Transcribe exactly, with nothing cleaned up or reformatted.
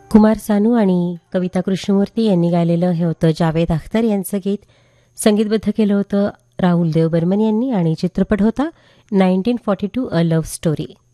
कुमार सानू आणि कविता कृष्णमूर्ती यांनी गायलेलं हे होतं जावेद अख्तर यांचं गीत. संगीतबद्ध केलं होतं राहुल देव बर्मन यांनी आणि चित्रपट होता nineteen forty to a love story.